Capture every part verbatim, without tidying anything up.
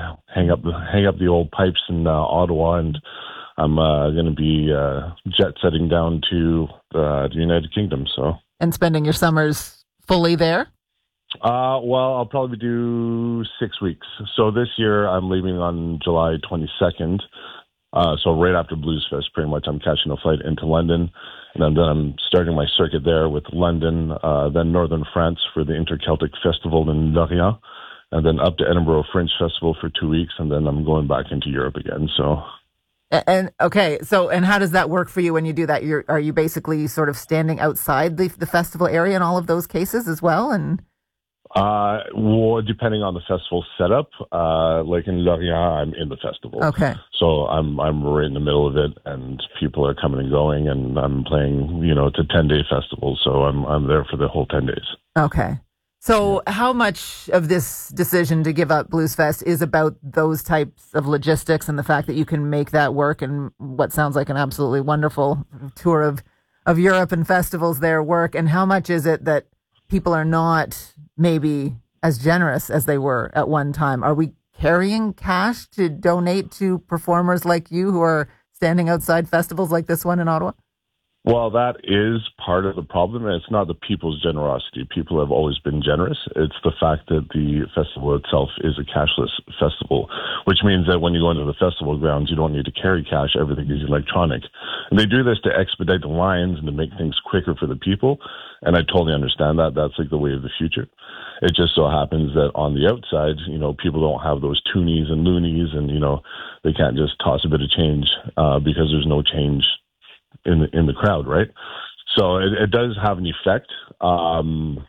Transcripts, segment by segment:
uh, hang up the hang up the old pipes in uh, Ottawa, and I'm uh, going to be uh, jet setting down to uh, the United Kingdom. So and spending your summers fully there. Uh, well, I'll probably do six weeks. So this year I'm leaving on July twenty-second. Uh, so right after Blues Fest, pretty much I'm catching a flight into London, and then, then I'm starting my circuit there with London, uh, then Northern France for the Inter-Celtic Festival in Lorient, and then up to Edinburgh Fringe Festival for two weeks, and then I'm going back into Europe again. So. And okay, so and how does that work for you when you do that? You're are you basically sort of standing outside the the festival area in all of those cases as well? And Uh, well, depending on the festival setup, uh, like in Lorient, I'm in the festival. Okay. So I'm I'm right in the middle of it, and people are coming and going, and I'm playing. You know, it's a ten day festival, so I'm I'm there for the whole ten days. Okay. So yeah. How much of this decision to give up Blues Fest is about those types of logistics and the fact that you can make that work and what sounds like an absolutely wonderful tour of of Europe and festivals there work, and how much is it that people are not maybe as generous as they were at one time? Are we carrying cash to donate to performers like you who are standing outside festivals like this one in Ottawa? Well, that is part of the problem, and it's not the people's generosity. People have always been generous. It's the fact that the festival itself is a cashless festival, which means that when you go into the festival grounds, you don't need to carry cash. Everything is electronic. And they do this to expedite the lines and to make things quicker for the people, and I totally understand that. That's like the way of the future. It just so happens that on the outside, you know, people don't have those toonies and loonies, and, you know, they can't just toss a bit of change uh, because there's no change in the, in the crowd, right? So it, it does have an effect um,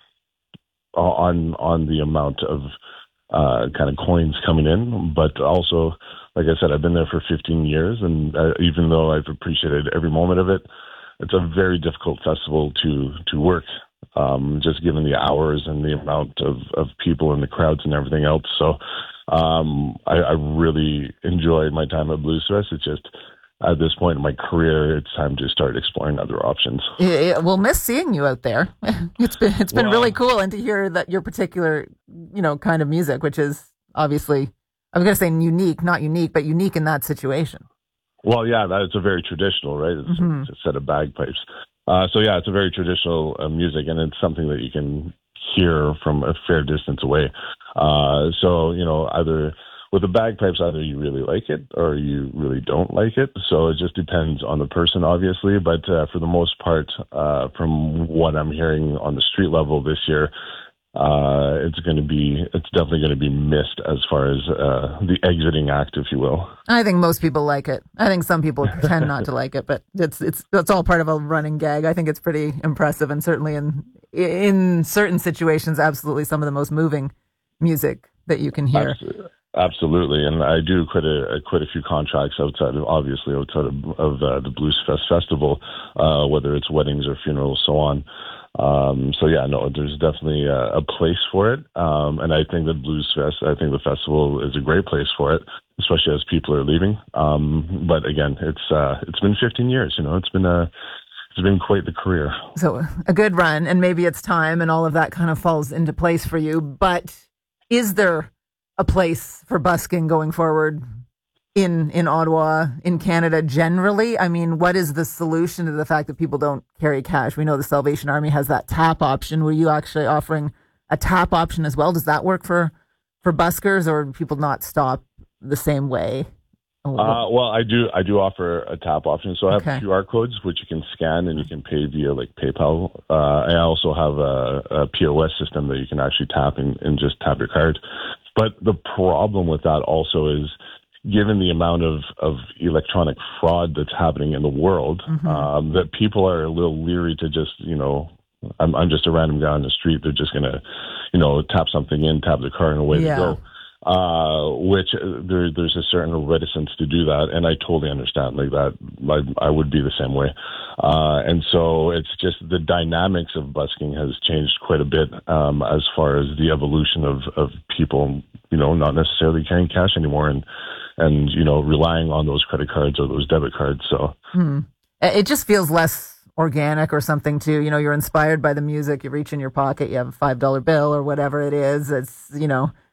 on on the amount of uh, kind of coins coming in. But also, like I said, I've been there for fifteen years, and uh, even though I've appreciated every moment of it, it's a very difficult festival to to work, um, just given the hours and the amount of, of people and the crowds and everything else. So um, I, I really enjoy my time at Blues Fest. It's just, at this point in my career, it's time to start exploring other options. Yeah, we'll miss seeing you out there. It's been it's been well, really cool, and to hear that your particular, you know, kind of music, which is obviously, I was going to say unique, not unique, but unique in that situation. Well, yeah, that, it's a very traditional, right? It's, Mm-hmm. it's a set of bagpipes. Uh, so yeah, it's a very traditional uh, music, and it's something that you can hear from a fair distance away. Uh, so you know, either with the bagpipes, either you really like it or you really don't like it. So it just depends on the person, obviously. But uh, for the most part, uh, from what I'm hearing on the street level this year, uh, it's going to be, it's definitely going to be missed as far as uh, the exiting act, if you will. I think most people like it. I think some people tend not to like it, but it's it's that's all part of a running gag. I think it's pretty impressive, and certainly in in certain situations, absolutely some of the most moving music that you can hear. Absolutely. Absolutely, and I do quite a quite a few contracts outside of, obviously outside of, of uh, the Blues Fest festival, uh, whether it's weddings or funerals, so on. Um, so yeah, no, there's definitely a, a place for it, um, and I think that Blues Fest, I think the festival is a great place for it, especially as people are leaving. Um, but again, it's uh, it's been fifteen years, you know, it's been a It's been quite the career. So a good run, and maybe it's time, and all of that kind of falls into place for you. But is there a place for busking going forward in in Ottawa, in Canada generally? I mean, what is the solution to the fact that people don't carry cash? We know the Salvation Army has that tap option. Were you actually offering a tap option as well? Does that work for, for buskers, or do people not stop the same way? Uh, well, I do I do offer a tap option. So I have Okay. Q R codes, which you can scan and you can pay via like PayPal. Uh, I also have a, a P O S system that you can actually tap and, and just tap your card. But the problem with that also is, given the amount of, of electronic fraud that's happening in the world, Mm-hmm. um, that people are a little leery to just, you know, I'm, I'm just a random guy on the street. They're just going to, you know, tap something in, tap the card, and away Yeah. they go. Uh, which uh, there, there's a certain reticence to do that, and I totally understand. Like that, I, I would be the same way. Uh, and so it's just the dynamics of busking has changed quite a bit um, as far as the evolution of, of people, you know, not necessarily carrying cash anymore, and and you know, relying on those credit cards or those debit cards. So Hmm. It just feels less organic or something too. You know, you're inspired by the music. You reach in your pocket, you have a five dollar bill or whatever it is. It's, you know,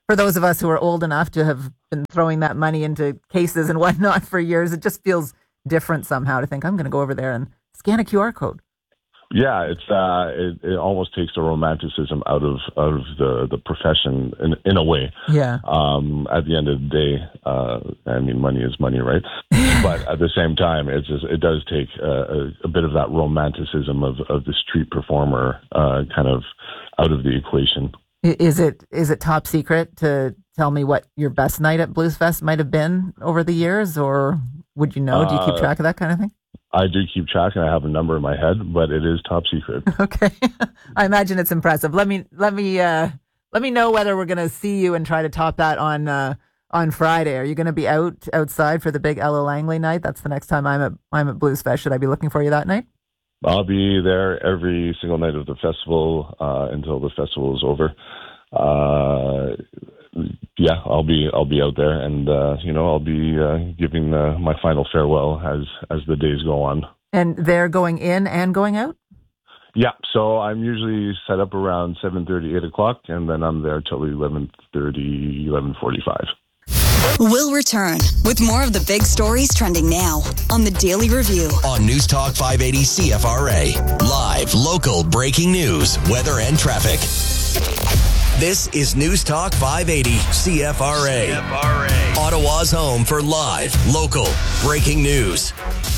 for those of us who are old enough to have been throwing that money into cases and whatnot for years, it just feels different somehow to think I'm going to go over there and scan a Q R code. Yeah, it's uh, it, it almost takes the romanticism out of out of the the profession in in a way. Yeah. Um, at the end of the day, uh, I mean, money is money, right? But at the same time, it's just, it does take uh, a, a bit of that romanticism of of the street performer uh, kind of out of the equation. Is it is it top secret to tell me what your best night at Blues Fest might have been over the years, or would you know? Do you keep Uh, track of that kind of thing? I do keep track, and I have a number in my head, but it is top secret. Okay, I imagine it's impressive. Let me let me uh, let me know whether we're going to see you and try to top that on uh, on Friday. Are you going to be out outside for the big Ella Langley night? That's the next time I'm at I'm at Blues Fest. Should I be looking for you that night? I'll be there every single night of the festival uh, until the festival is over. Uh, yeah, I'll be I'll be out there, and uh, you know I'll be uh, giving uh, my final farewell as as the days go on. And they're going in and going out? Yeah, so I'm usually set up around seven thirty, eight o'clock, and then I'm there till eleven thirty, eleven forty-five. We'll return with more of the big stories trending now on the Daily Review. On News Talk five eighty C F R A. Live, local, breaking news, weather and traffic. This is News Talk five eighty C F R A. C F R A. Ottawa's home for live, local, breaking news.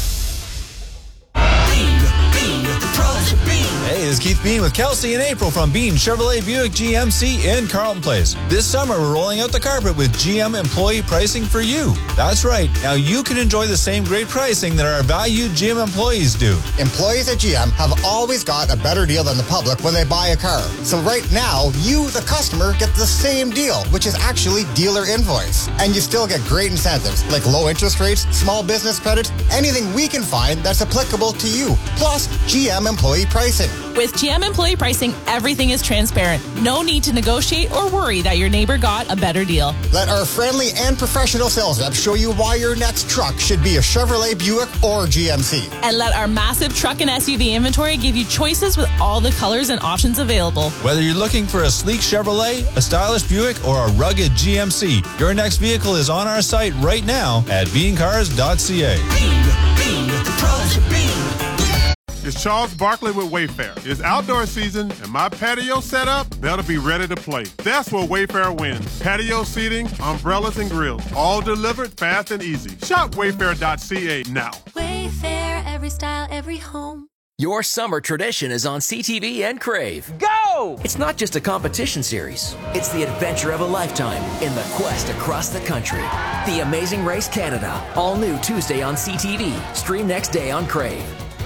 Hey, this is Keith Bean with Kelsey and April from Bean Chevrolet Buick G M C in Carlton Place. This summer, we're rolling out the carpet with G M employee pricing for you. That's right. Now you can enjoy the same great pricing that our valued G M employees do. Employees at G M have always got a better deal than the public when they buy a car. So right now, you, the customer, get the same deal, which is actually dealer invoice. And you still get great incentives like low interest rates, small business credit, anything we can find that's applicable to you. Plus, G M employee pricing. With G M employee pricing, everything is transparent. No need to negotiate or worry that your neighbor got a better deal. Let our friendly and professional sales reps show you why your next truck should be a Chevrolet Buick or G M C. And let our massive truck and S U V inventory give you choices with all the colors and options available. Whether you're looking for a sleek Chevrolet, a stylish Buick, or a rugged G M C, your next vehicle is on our site right now at bean cars dot c a. Bean, Bean, the pros of Bean. It's Charles Barkley with Wayfair. It's outdoor season, and my patio setup better be ready to play. That's where Wayfair wins. Patio seating, umbrellas, and grills, all delivered fast and easy. Shop wayfair dot c a now. Wayfair, every style, every home. Your summer tradition is on C T V and Crave. Go! It's not just a competition series. It's the adventure of a lifetime in the quest across the country. The Amazing Race Canada. All new Tuesday on C T V. Stream next day on Crave.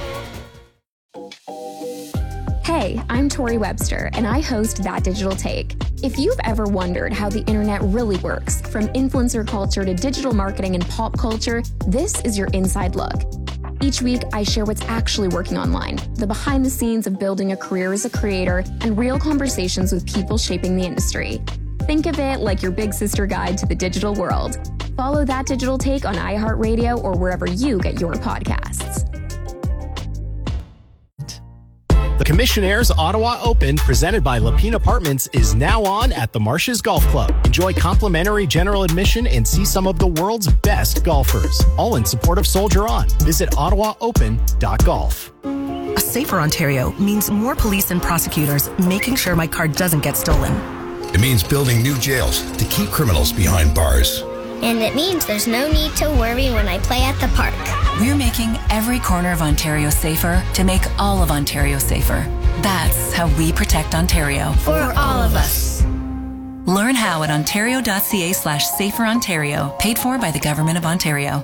Hey, I'm Tori Webster, and I host That Digital Take. If you've ever wondered how the internet really works, from influencer culture to digital marketing and pop culture, this is your inside look. Each week, I share what's actually working online, the behind the scenes of building a career as a creator, and real conversations with people shaping the industry. Think of it like your big sister guide to the digital world. Follow That Digital Take on iHeartRadio or wherever you get your podcasts. The Commissionaires Ottawa Open, presented by Lapine Apartments, is now on at the Marshes Golf Club. Enjoy complimentary general admission and see some of the world's best golfers, all in support of Soldier On. Visit ottawa open dot golf. A safer Ontario means more police and prosecutors making sure my car doesn't get stolen. It means building new jails to keep criminals behind bars. And it means there's no need to worry when I play at the park. We're making every corner of Ontario safer to make all of Ontario safer. That's how we protect Ontario. For all of us. Learn how at ontario.ca slash safer Ontario. Paid for by the Government of Ontario.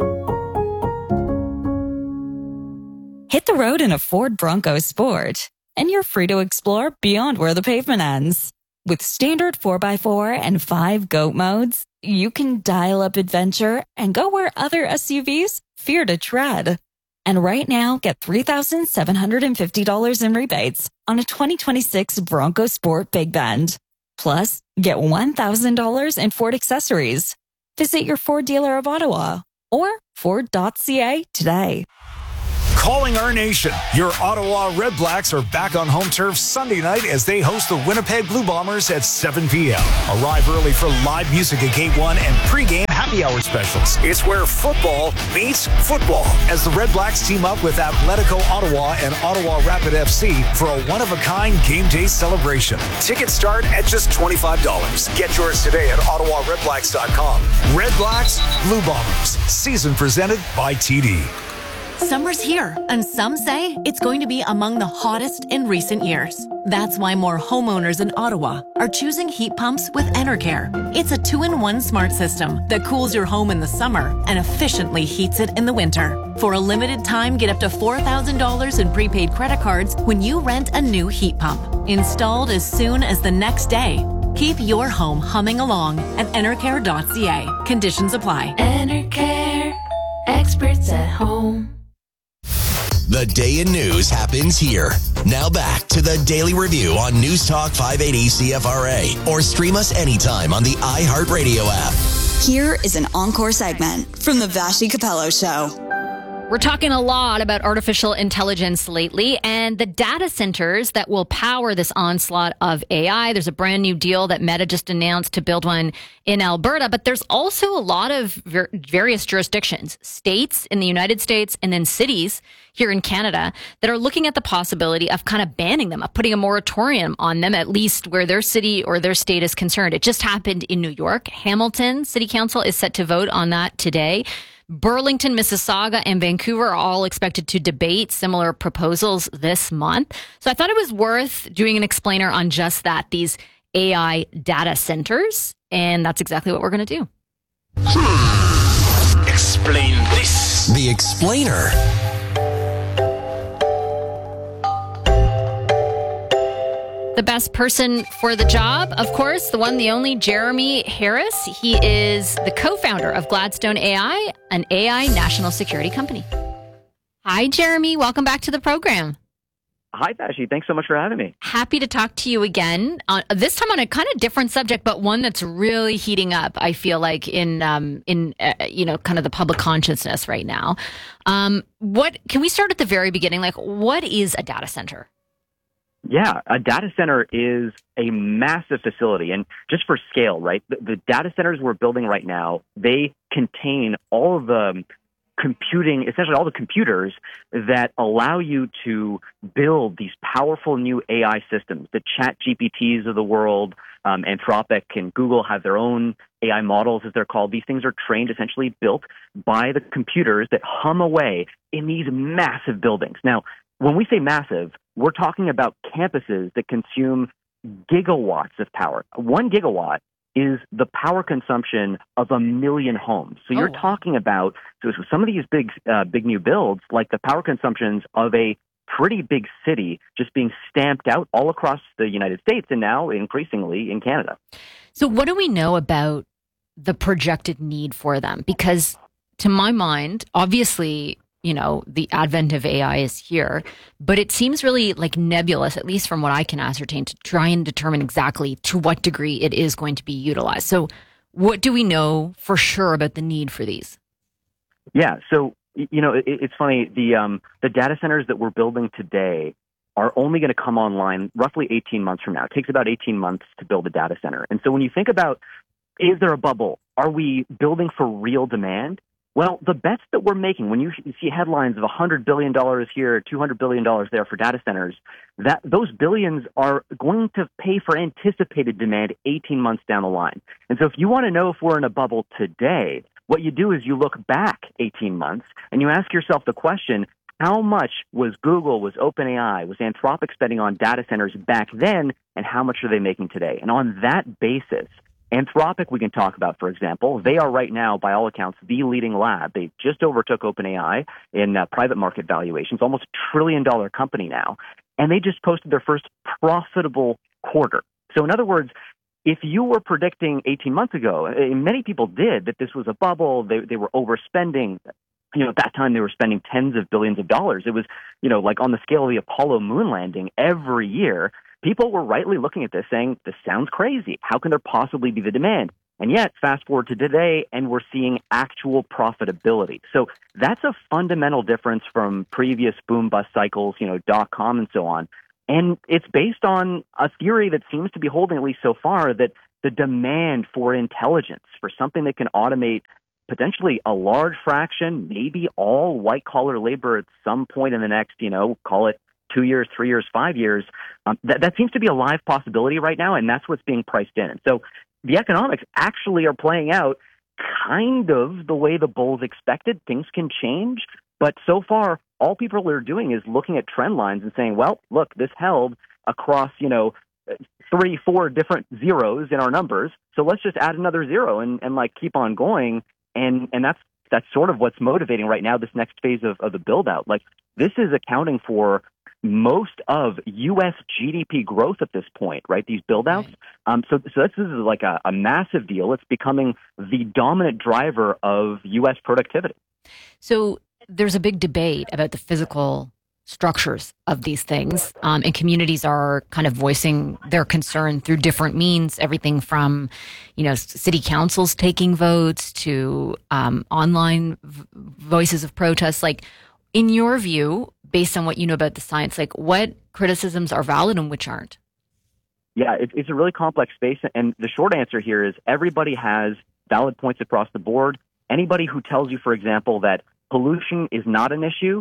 Hit the road in a Ford Bronco Sport, and you're free to explore beyond where the pavement ends. With standard four by four and five GOAT modes, you can dial up adventure and go where other S U Vs fear to tread. And right now, get three thousand seven hundred fifty dollars in rebates on a twenty twenty-six Bronco Sport Big Bend. Plus, get one thousand dollars in Ford accessories. Visit your Ford dealer of Ottawa or ford dot c a today. calling our nation. Your Ottawa Red Blacks are back on home turf Sunday night as they host the Winnipeg Blue Bombers at seven p.m. Arrive early for live music at Gate one and pregame happy hour specials. It's where football meets football as the Red Blacks team up with Atletico Ottawa and Ottawa Rapid F C for a one-of-a-kind game day celebration. Tickets start at just twenty-five dollars. Get yours today at ottawa red blacks dot com. Red Blacks, Blue Bombers. Season presented by T D. Summer's here, and some say it's going to be among the hottest in recent years. That's why more homeowners in Ottawa are choosing heat pumps with Enercare. It's a two-in-one smart system that cools your home in the summer and efficiently heats it in the winter. For a limited time, get up to four thousand dollars in prepaid credit cards when you rent a new heat pump. Installed as soon as the next day. Keep your home humming along at enercare dot c a. Conditions apply. Enercare, experts at home. The day in news happens here. Now back to the Daily Review on News Talk five eighty C F R A or stream us anytime on the iHeartRadio app. Here is an encore segment from the Vashi Capello Show. We're talking a lot about artificial intelligence lately and the data centers that will power this onslaught of A I. There's a brand new deal that Meta just announced to build one in Alberta, but there's also a lot of ver- various jurisdictions, states in the United States and then cities here in Canada that are looking at the possibility of kind of banning them, of putting a moratorium on them, at least where their city or their state is concerned. It just happened in New York. Hamilton City Council is set to vote on that today. Burlington, Mississauga, and Vancouver are all expected to debate similar proposals this month. So I thought it was worth doing an explainer on just that, these A I data centers. And that's exactly what we're going to do. Hmm. Explain this. The explainer. The best person for the job, of course, the one, the only, Jeremy Harris. He is the co-founder of Gladstone A I, an A I national security company. Hi, Jeremy. Welcome back to the program. Hi, Vashi. Thanks so much for having me. Happy to talk to you again. Uh, this time on a kind of different subject, but one that's really heating up, I feel like, in, um, in uh, you know, kind of the public consciousness right now. Um, what can we start at the very beginning? Like, what is a data center? Yeah, a data center is a massive facility. And just for scale, right, the, the data centers we're building right now, they contain all of the computing, essentially all the computers that allow you to build these powerful new A I systems. The Chat G P Ts of the world, um, Anthropic and Google have their own A I models, as they're called. These things are trained, essentially built by the computers that hum away in these massive buildings. Now, when we say massive, we're talking about campuses that consume gigawatts of power. One gigawatt is the power consumption of a million homes. So you're oh, wow. talking about so some of these big, uh, big new builds, like the power consumptions of a pretty big city, just being stamped out all across the United States and now increasingly in Canada. So what do we know about the projected need for them? Because to my mind, obviously, you know, the advent of A I is here, but it seems really like nebulous, at least from what I can ascertain, to try and determine exactly to what degree it is going to be utilized. So what do we know for sure about the need for these? Yeah, so, you know, it, it's funny, the um, the data centers that we're building today are only going to come online roughly eighteen months from now. It takes about eighteen months to build a data center. And so when you think about, is there a bubble? Are we building for real demand? Well, the bets that we're making, when you see headlines of one hundred billion dollars here, two hundred billion dollars there for data centers, that those billions are going to pay for anticipated demand eighteen months down the line. And so if you want to know if we're in a bubble today, what you do is you look back eighteen months and you ask yourself the question, how much was Google, was OpenAI, was Anthropic spending on data centers back then, and how much are they making today? And on that basis, Anthropic, we can talk about, for example. They are right now, by all accounts, the leading lab. They just overtook OpenAI in uh, private market valuations, almost a trillion dollar company now. And they just posted their first profitable quarter. So in other words, if you were predicting eighteen months ago, and many people did, that this was a bubble, they, they were overspending. You know, at that time they were spending tens of billions of dollars. It was, you know, like on the scale of the Apollo moon landing every year. People were rightly looking at this saying, this sounds crazy. How can there possibly be the demand? And yet, fast forward to today, and we're seeing actual profitability. So that's a fundamental difference from previous boom-bust cycles, you know, dot-com and so on. And it's based on a theory that seems to be holding, at least so far, that the demand for intelligence, for something that can automate potentially a large fraction, maybe all white-collar labor at some point in the next, you know, call it two years, three years, five years, um, that, that seems to be a live possibility right now, and that's what's being priced in. And so the economics actually are playing out kind of the way the bulls expected. Things can change, but so far, all people are doing is looking at trend lines and saying, well, look, this held across, you know, three, four different zeros in our numbers, so let's just add another zero and, and like keep on going. And and that's that's sort of what's motivating right now this next phase of, of the build-out. Like, this is accounting for most of U S G D P growth at this point, right? These build-outs. Um, so, so this is like a, a massive deal. It's becoming the dominant driver of U S productivity. So there's a big debate about the physical structures of these things, um, and communities are kind of voicing their concern through different means, everything from, you know, city councils taking votes to um, online v- voices of protest. Like, in your view, based on what you know about the science, like, what criticisms are valid and which aren't? Yeah, it, it's a really complex space, and the short answer here is everybody has valid points across the board. Anybody who tells you, for example, that pollution is not an issue,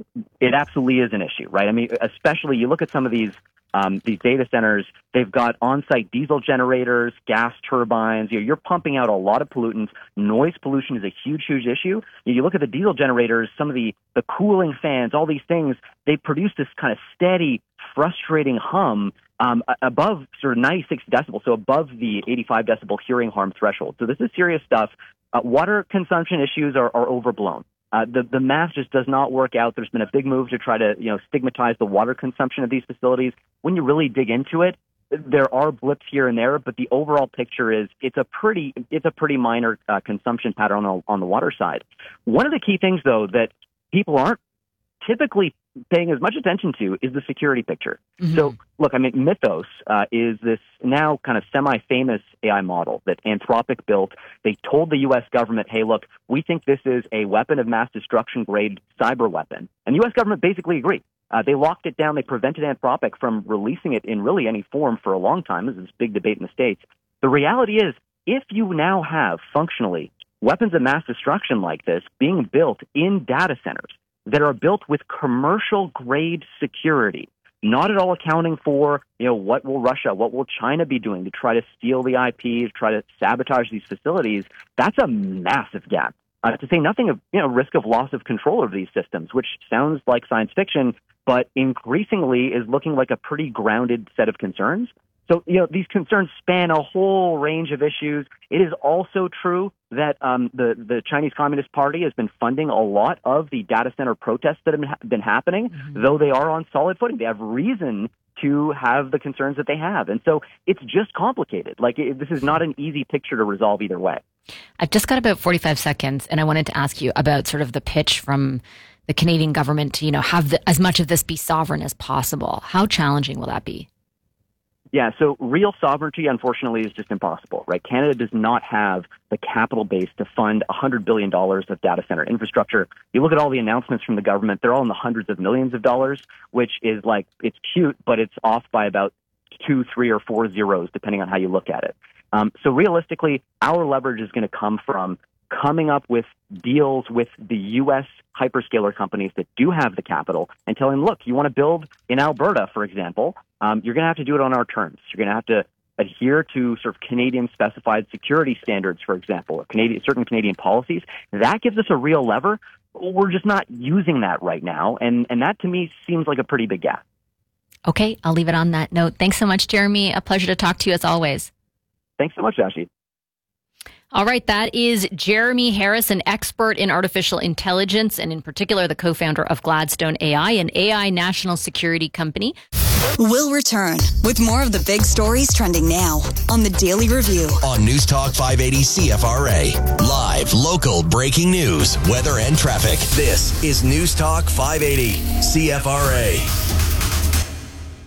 it absolutely is an issue, right? I mean, especially you look at some of these um, these data centers, they've got on-site diesel generators, gas turbines. You know, you're pumping out a lot of pollutants. Noise pollution is a huge, huge issue. You look at the diesel generators, some of the, the cooling fans, all these things, they produce this kind of steady, frustrating hum um, above sort of ninety-six decibels, so above the eighty-five decibel hearing harm threshold. So this is serious stuff. Uh, water consumption issues are, are overblown. Uh, the, the math just does not work out. There's been a big move to try to, you know, stigmatize the water consumption of these facilities. When you really dig into it, there are blips here and there, but the overall picture is it's a pretty it's a pretty minor uh, consumption pattern on the, on the water side. One of the key things, though, that people aren't typically paying as much attention to is the security picture. Mm-hmm. So, look, I mean, Mythos uh, is this now kind of semi-famous A I model that Anthropic built. They told the U S government, hey, look, we think this is a weapon of mass destruction grade cyber weapon. And the U S government basically agreed. Uh, they locked it down. They prevented Anthropic from releasing it in really any form for a long time. This is this big debate in the States. The reality is, if you now have functionally weapons of mass destruction like this being built in data centers that are built with commercial grade security, not at all accounting for, you know, what will Russia, what will China be doing to try to steal the I P, to try to sabotage these facilities, that's a massive gap. Uh, to say nothing of, you know, risk of loss of control of these systems, which sounds like science fiction, but increasingly is looking like a pretty grounded set of concerns. So, you know, these concerns span a whole range of issues. It is also true that um, the, the Chinese Communist Party has been funding a lot of the data center protests that have been happening, mm-hmm. though they are on solid footing. They have reason to have the concerns that they have. And so it's just complicated. Like, it, this is not an easy picture to resolve either way. I've just got about forty-five seconds, and I wanted to ask you about sort of the pitch from the Canadian government to, you know, have the, as much of this be sovereign as possible. How challenging will that be? Yeah, so real sovereignty, unfortunately, is just impossible, right? Canada does not have the capital base to fund one hundred billion dollars of data center infrastructure. You look at all the announcements from the government, they're all in the hundreds of millions of dollars, which is like, it's cute, but it's off by about two, three, or four zeros, depending on how you look at it. Um, so realistically, our leverage is going to come from coming up with deals with the U S hyperscaler companies that do have the capital and telling them, look, you want to build in Alberta, for example, um, you're going to have to do it on our terms. You're going to have to adhere to sort of Canadian specified security standards, for example, or Canadian, certain Canadian policies. That gives us a real lever. We're just not using that right now. And, and that to me seems like a pretty big gap. Okay, I'll leave it on that note. Thanks so much, Jeremy. A pleasure to talk to you as always. Thanks so much, Ashley. All right, that is Jeremy Harris, an expert in artificial intelligence, and in particular, the co-founder of Gladstone A I, an A I national security company. We'll return with more of the big stories trending now on the Daily Review. On News Talk five eighty C F R A. Live, local, breaking news, weather, and traffic. This is News Talk five eighty C F R A.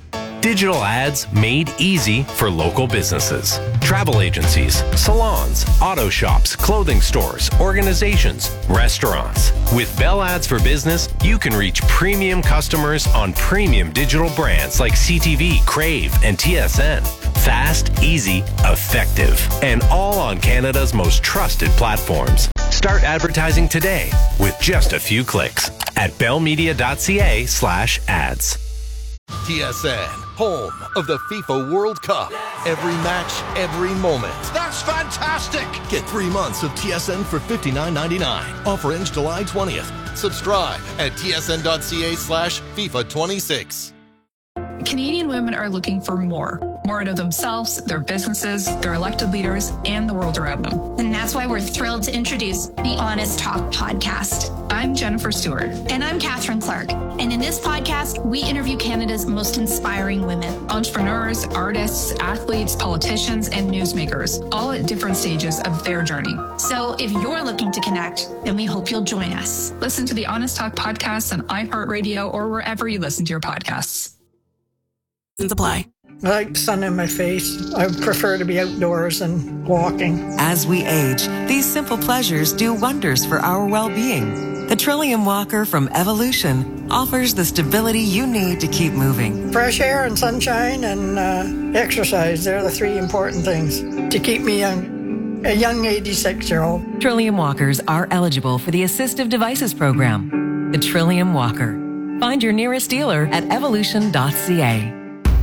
Digital ads made easy for local businesses. Travel agencies, salons, auto shops, clothing stores, organizations, restaurants. With Bell Ads for Business, you can reach premium customers on premium digital brands like C T V, Crave, and T S N. Fast, easy, effective, and all on Canada's most trusted platforms. Start advertising today with just a few clicks at bellmedia.ca slash ads. T S N, home of the FIFA World Cup. Every match, every moment. That's fantastic! Get three months of T S N for fifty-nine ninety-nine. Offer ends July twentieth. Subscribe at tsn.ca slash FIFA 26. Canadian women are looking for more. More out of themselves, their businesses, their elected leaders, and the world around them. And that's why we're thrilled to introduce the Honest Talk podcast. I'm Jennifer Stewart. And I'm Catherine Clark. And in this podcast, we interview Canada's most inspiring women. Entrepreneurs, artists, athletes, politicians, and newsmakers, all at different stages of their journey. So if you're looking to connect, then we hope you'll join us. Listen to the Honest Talk podcast on iHeartRadio or wherever you listen to your podcasts. Apply. I like sun in my face. I prefer to be outdoors and walking. As we age, these simple pleasures do wonders for our well-being. The Trillium Walker from Evolution offers the stability you need to keep moving. Fresh air and sunshine and uh, exercise, they're the three important things to keep me young. A young eighty-six-year-old. Trillium Walkers are eligible for the Assistive Devices Program. The Trillium Walker. Find your nearest dealer at evolution dot c a.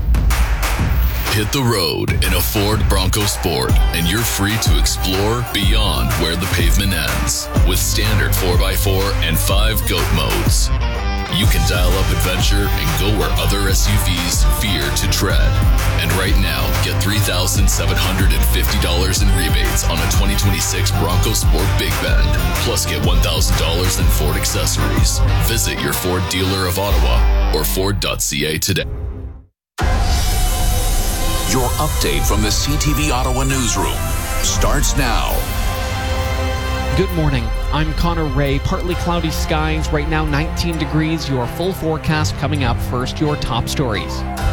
Hit the road in a Ford Bronco Sport, and you're free to explore beyond where the pavement ends with standard four by four and five GOAT modes. You can dial up adventure and go where other S U Vs fear to tread. And right now, get three thousand seven hundred fifty dollars in rebates on a twenty twenty-six Bronco Sport Big Bend. Plus, get one thousand dollars in Ford accessories. Visit your Ford dealer of Ottawa or ford dot c a today. Your update from the C T V Ottawa newsroom starts now. Good morning. I'm Connor Ray. Partly cloudy skies. Right now nineteen degrees. Your full forecast coming up. First, your top stories.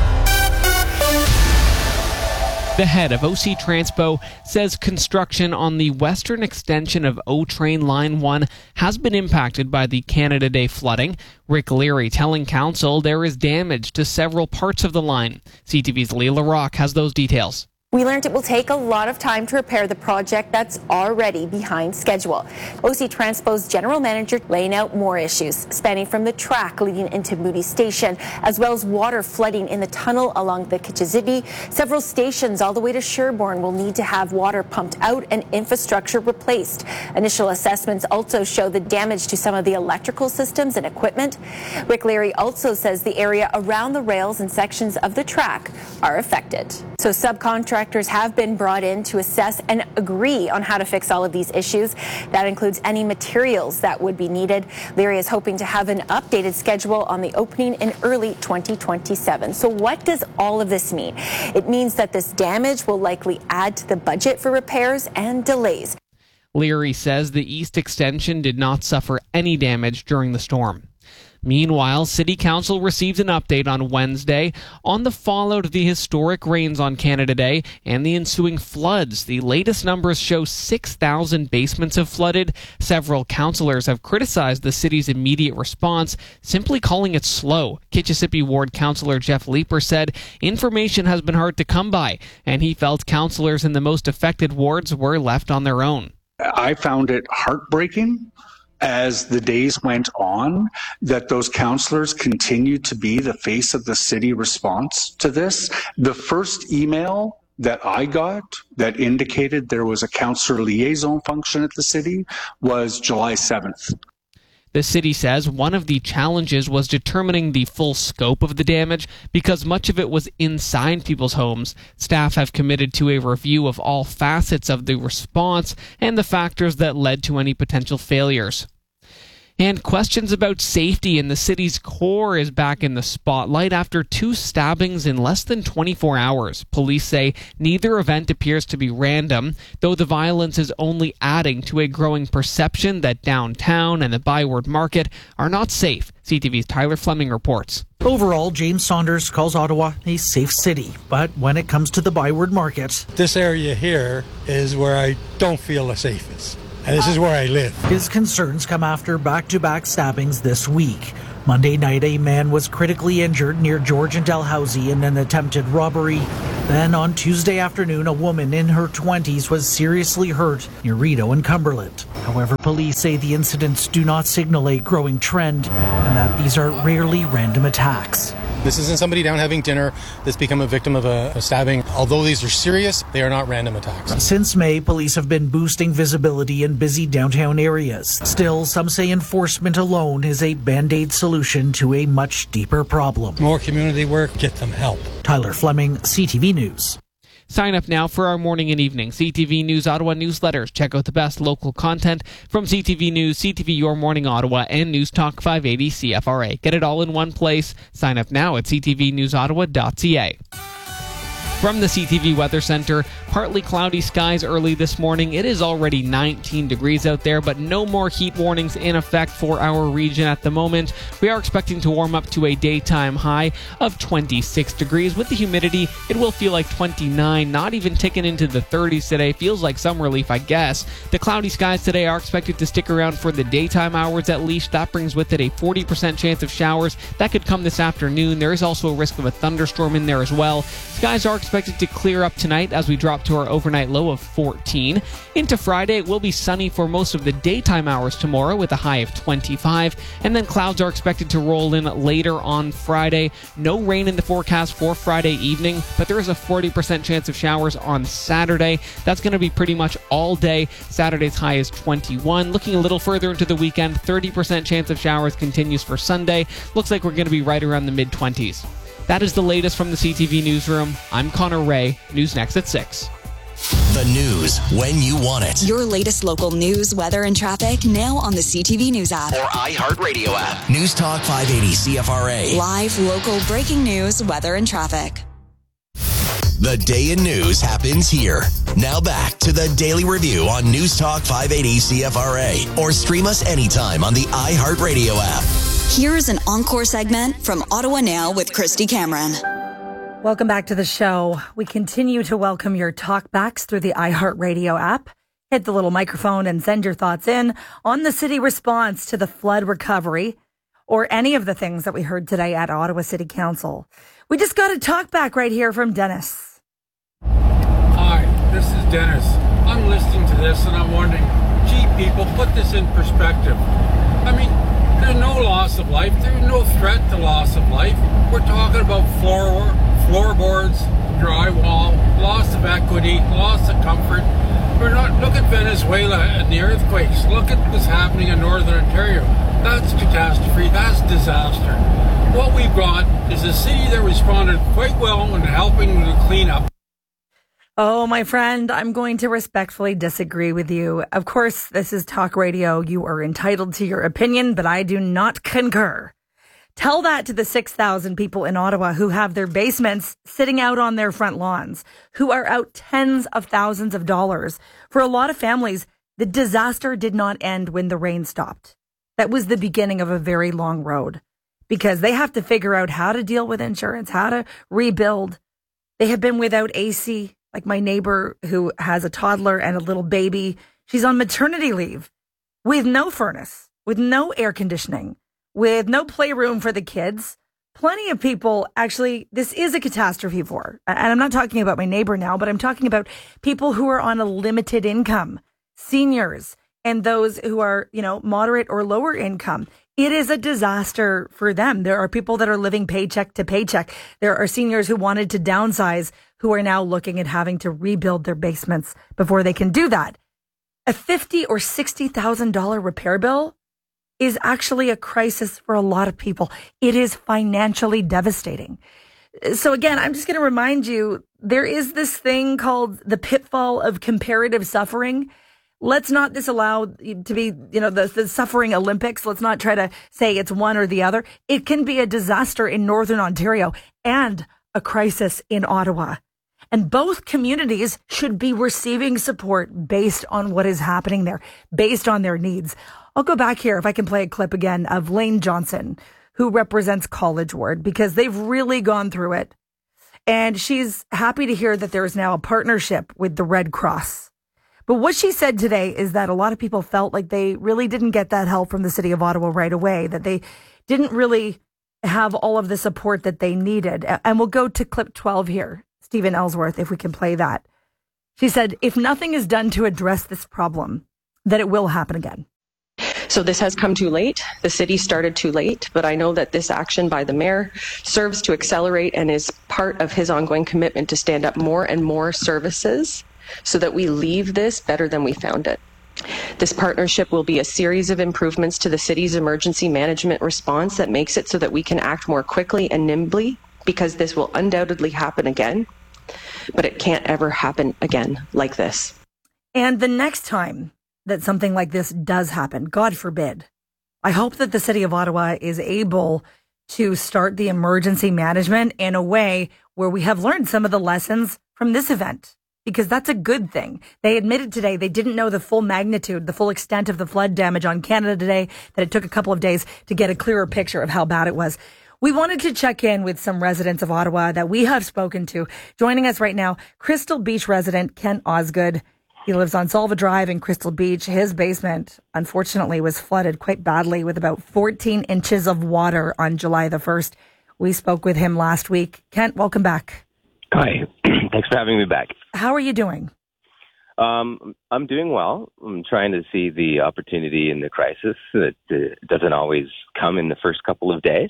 The head of O C Transpo says construction on the western extension of O Train Line one has been impacted by the Canada Day flooding. Rick Leary telling Council there is damage to several parts of the line. C T V's Leila Rock has those details. We learned it will take a lot of time to repair the project that's already behind schedule. O C Transpo's general manager laying out more issues, spanning from the track leading into Moody Station, as well as water flooding in the tunnel along the Kichizibi. Several stations all the way to Sherbourne will need to have water pumped out and infrastructure replaced. Initial assessments also show the damage to some of the electrical systems and equipment. Rick Leary also says the area around the rails and sections of the track are affected. So subcontractors have been brought in to assess and agree on how to fix all of these issues. That includes any materials that would be needed. Leary is hoping to have an updated schedule on the opening in early twenty twenty-seven. So what does all of this mean? It means that this damage will likely add to the budget for repairs and delays. Leary says the east extension did not suffer any damage during the storm. Meanwhile, City Council received an update on Wednesday on the fallout of the historic rains on Canada Day and the ensuing floods. The latest numbers show six thousand basements have flooded. Several councillors have criticized the city's immediate response, simply calling it slow. Kitchissippi Ward Councillor Jeff Leeper said information has been hard to come by, and he felt councillors in the most affected wards were left on their own. I found it heartbreaking as the days went on that those councillors continued to be the face of the city response to this. The first email that I got that indicated there was a councillor liaison function at the city was July seventh. The city says one of the challenges was determining the full scope of the damage because much of it was inside people's homes. Staff have committed to a review of all facets of the response and the factors that led to any potential failures. And questions about safety in the city's core is back in the spotlight after two stabbings in less than twenty-four hours. Police say neither event appears to be random, though the violence is only adding to a growing perception that downtown and the Byward Market are not safe. C T V's Tyler Fleming reports. Overall, James Saunders calls Ottawa a safe city, but when it comes to the Byward Market, this area here is where I don't feel the safest, and this is where I live. His concerns come after back-to-back stabbings this week. Monday night, a man was critically injured near George and Dalhousie in an attempted robbery. Then on Tuesday afternoon, a woman in her twenties was seriously hurt near Rideau and Cumberland. However, police say the incidents do not signal a growing trend and that these are rarely random attacks. This isn't somebody down having dinner that's become a victim of a, a stabbing. Although these are serious, they are not random attacks. Since May, police have been boosting visibility in busy downtown areas. Still, some say enforcement alone is a band-aid solution to a much deeper problem. More community work, get them help. Tyler Fleming, C T V News. Sign up now for our morning and evening C T V News Ottawa newsletters. Check out the best local content from C T V News, C T V Your Morning Ottawa, and News Talk five eighty C F R A. Get it all in one place. Sign up now at c t v news ottawa dot c a. From the C T V Weather Center, partly cloudy skies early this morning. It is already nineteen degrees out there, but no more heat warnings in effect for our region at the moment. We are expecting to warm up to a daytime high of twenty-six degrees. With the humidity, it will feel like twenty-nine, not even ticking into the thirties today. Feels like some relief, I guess. The cloudy skies today are expected to stick around for the daytime hours at least. That brings with it a forty percent chance of showers. That could come this afternoon. There is also a risk of a thunderstorm in there as well. Skies are expected to clear up tonight as we drop to our overnight low of fourteen. Into Friday, it will be sunny for most of the daytime hours tomorrow with a high of twenty-five, and then clouds are expected to roll in later on Friday. No rain in the forecast for Friday evening, but there is a forty percent chance of showers on Saturday. That's going to be pretty much all day. Saturday's high is twenty-one. Looking a little further into the weekend, thirty percent chance of showers continues for Sunday. Looks like we're going to be right around the mid-twenties. That is the latest from the C T V Newsroom. I'm Connor Ray. News next at six. The news when you want it. Your latest local news, weather, and traffic now on the C T V News app. Or iHeartRadio app. News Talk five eighty C F R A. Live, local, breaking news, weather, and traffic. The day in news happens here. Now back to the Daily Review on News Talk five eighty C F R A. Or stream us anytime on the iHeartRadio app. Here's an encore segment from Ottawa Now with Christy Cameron. Welcome back to the show. We continue to welcome your talkbacks through the iHeartRadio app. Hit the little microphone and send your thoughts in on the city response to the flood recovery or any of the things that we heard today at Ottawa City Council. We just got a talkback right here from Dennis. Hi, this is Dennis. I'm listening to this and I'm wondering, gee, people, put this in perspective. I mean, there's no loss of life. There's no threat to loss of life. We're talking about floor, floorboards, drywall, loss of equity, loss of comfort. We're not. Look at Venezuela and the earthquakes. Look at what's happening in Northern Ontario. That's catastrophe. That's disaster. What we've got is a city that responded quite well in helping to clean up. Oh, my friend, I'm going to respectfully disagree with you. Of course, this is talk radio. You are entitled to your opinion, but I do not concur. Tell that to the six thousand people in Ottawa who have their basements sitting out on their front lawns, who are out tens of thousands of dollars. For a lot of families, the disaster did not end when the rain stopped. That was the beginning of a very long road because they have to figure out how to deal with insurance, how to rebuild. They have been without A C. Like my neighbor who has a toddler and a little baby, she's on maternity leave with no furnace, with no air conditioning, with no playroom for the kids. Plenty of people, actually, this is a catastrophe for. And I'm not talking about my neighbor now, but I'm talking about people who are on a limited income, seniors, and those who are, you know, moderate or lower income. It is a disaster for them. There are people that are living paycheck to paycheck. There are seniors who wanted to downsize who are now looking at having to rebuild their basements before they can do that. A fifty thousand dollars or sixty thousand dollars repair bill is actually a crisis for a lot of people. It is financially devastating. So again, I'm just going to remind you, there is this thing called the pitfall of comparative suffering. Let's not disallow to be, you know, the, the suffering Olympics. Let's not try to say it's one or the other. It can be a disaster in Northern Ontario and a crisis in Ottawa. And both communities should be receiving support based on what is happening there, based on their needs. I'll go back here, if I can play a clip again, of Lane Johnson, who represents College Ward, because they've really gone through it. And she's happy to hear that there is now a partnership with the Red Cross. But what she said today is that a lot of people felt like they really didn't get that help from the City of Ottawa right away, that they didn't really have all of the support that they needed. And we'll go to clip twelve here. Stephen Ellsworth, if we can play that. She said, if nothing is done to address this problem, that it will happen again. So this has come too late. The city started too late, but I know that this action by the mayor serves to accelerate and is part of his ongoing commitment to stand up more and more services so that we leave this better than we found it. This partnership will be a series of improvements to the city's emergency management response that makes it so that we can act more quickly and nimbly, because this will undoubtedly happen again, but it can't ever happen again like this. And the next time that something like this does happen, God forbid, I hope that the City of Ottawa is able to start the emergency management in a way where we have learned some of the lessons from this event, because that's a good thing. They admitted today they didn't know the full magnitude, the full extent of the flood damage on Canada today, that it took a couple of days to get a clearer picture of how bad it was. We wanted to check in with some residents of Ottawa that we have spoken to. Joining us right now, Crystal Beach resident Kent Osgood. He lives on Salva Drive in Crystal Beach. His basement, unfortunately, was flooded quite badly with about fourteen inches of water on July the first. We spoke with him last week. Kent, welcome back. Hi. Thanks for having me back. How are you doing? Um, I'm doing well. I'm trying to see the opportunity in the crisis that uh, doesn't always come in the first couple of days.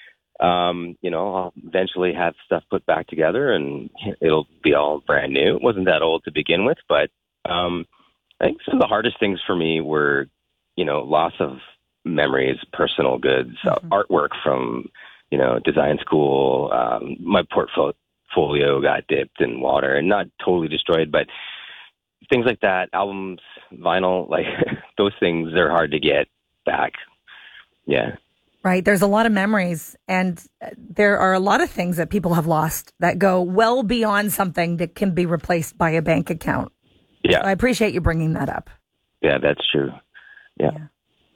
Um, you know, I'll eventually have stuff put back together and it'll be all brand new. It wasn't that old to begin with, but um, I think some of the hardest things for me were, you know, loss of memories, personal goods, mm-hmm. uh, artwork from, you know, design school. Um, my portfolio got dipped in water and not totally destroyed, but things like that, albums, vinyl, like those things, they're hard to get back. Yeah. Right. There's a lot of memories, and there are a lot of things that people have lost that go well beyond something that can be replaced by a bank account. Yeah. So I appreciate you bringing that up. Yeah, that's true. Yeah. yeah.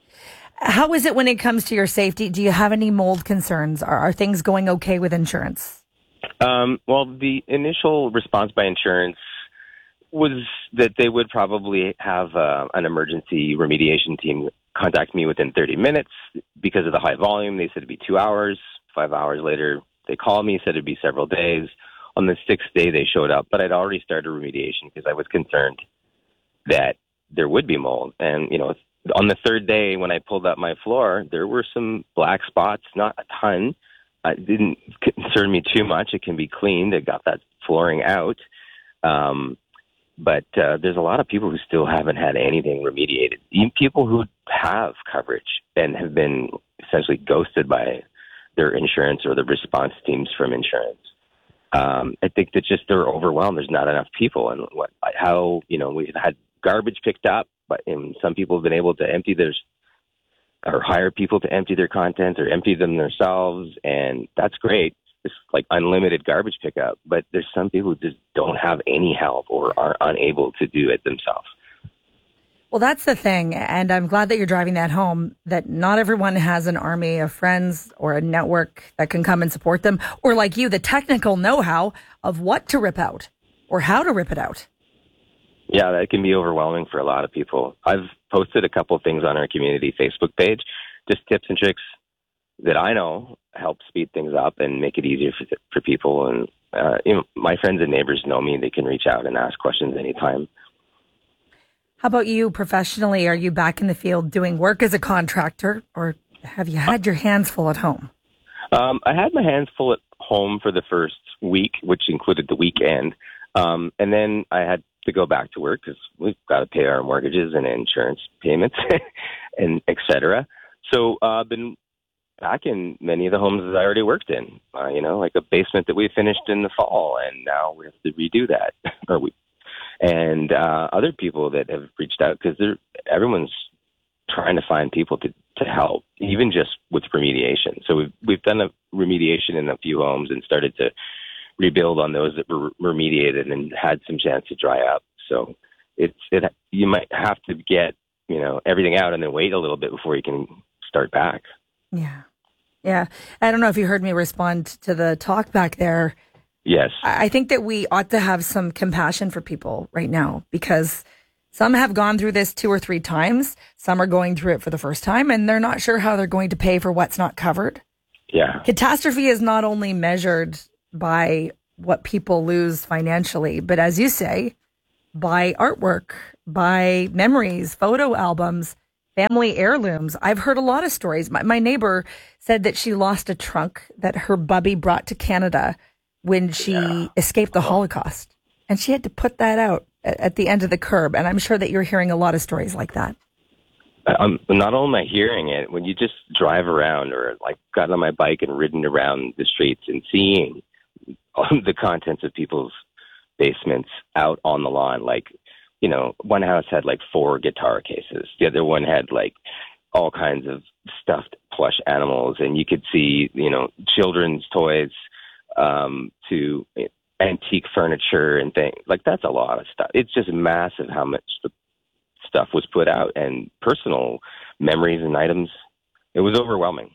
How is it when it comes to your safety? Do you have any mold concerns? Are, are things going okay with insurance? Um, well, the initial response by insurance was that they would probably have uh, an emergency remediation team contact me within thirty minutes. Because of the high volume, they said it'd be two hours. Five hours later, they called me, said it'd be several days. On the sixth day, they showed up, but I'd already started remediation because I was concerned that there would be mold. And, you know, on the third day, when I pulled up my floor, there were some black spots, not a ton. It didn't concern me too much. It can be cleaned. I got that flooring out. Um, But uh, there's a lot of people who still haven't had anything remediated. Even people who have coverage and have been essentially ghosted by their insurance or the response teams from insurance. Um, I think that just they're overwhelmed. There's not enough people. And what, how, you know, we've had garbage picked up, but and some people have been able to empty their, or hire people to empty their contents or empty them themselves. And that's great. It's like unlimited garbage pickup, but there's some people who just don't have any help or are unable to do it themselves. Well, that's the thing. And I'm glad that you're driving that home, that not everyone has an army of friends or a network that can come and support them, or like you, the technical know-how of what to rip out or how to rip it out. Yeah, that can be overwhelming for a lot of people. I've posted a couple of things on our community Facebook page, just tips and tricks that I know help speed things up and make it easier for, for people. And, uh, you know, my friends and neighbors know me. They can reach out and ask questions anytime. How about you professionally? Are you back in the field doing work as a contractor, or have you had your hands full at home? Um, I had my hands full at home for the first week, which included the weekend. Um, and then I had to go back to work because we've got to pay our mortgages and insurance payments and et cetera. So uh, I've been back in many of the homes that I already worked in, uh, you know, like a basement that we finished in the fall, and now we have to redo that. or we, and uh, other people that have reached out because everyone's trying to find people to, to help, even just with remediation. So we've we've done a remediation in a few homes and started to rebuild on those that were remediated and had some chance to dry up. So it's it you might have to get, you know, everything out and then wait a little bit before you can start back. Yeah. Yeah. I don't know if you heard me respond to the talk back there. Yes. I think that we ought to have some compassion for people right now, because some have gone through this two or three times. Some are going through it for the first time, and they're not sure how they're going to pay for what's not covered. Yeah. Catastrophe is not only measured by what people lose financially, but as you say, by artwork, by memories, photo albums, family heirlooms. I've heard a lot of stories. My, my neighbor said that she lost a trunk that her bubby brought to Canada when she yeah. escaped the Holocaust. And she had to put that out at, at the end of the curb. And I'm sure that you're hearing a lot of stories like that. Um, not only am I hearing it, when you just drive around or like got on my bike and ridden around the streets and seeing the contents of people's basements out on the lawn, like, you know, one house had like four guitar cases. The other one had like all kinds of stuffed plush animals. And you could see, you know, children's toys um, to antique furniture and things. Like, that's a lot of stuff. It's just massive how much the stuff was put out, and personal memories and items. It was overwhelming.